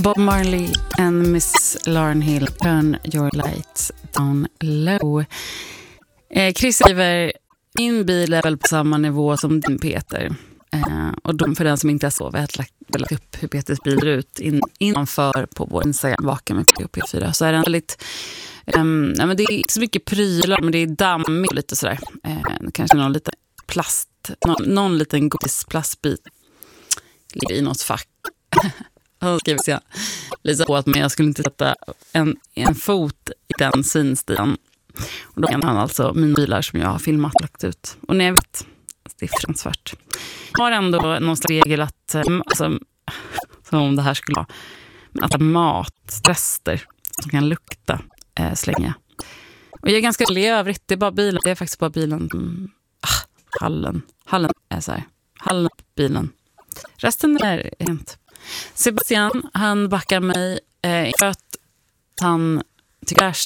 Bob Marley and Miss Lauryn Hill, Turn Your Lights Down Low. Chris skriver, min bil är väl på samma nivå som din, Peter. Och för den som inte är så, vi har lagt upp hur Peters bil ser ut innanför på vår Instagram, Vaken med P4. Så är den väldigt, men det är inte så mycket prylar, men det är dammigt och lite sådär. Kanske någon liten plast, någon liten godisplastbit ligger i något fack. Och skriver jag lite på att jag skulle inte sätta en fot i den synstilen. Och då kan han alltså mina bilar som jag har filmat och lagt ut. Och när jag vet, det är fruktansvärt. Jag har ändå någon regel att, alltså, som om det här skulle vara, att matrester som kan lukta slänga. Och jag är ganska i övrigt, det är bara bilen. Det är faktiskt bara bilen. Hallen är så här. Hallen, bilen. Resten är rent. Sebastian, han backar mig för att han tycker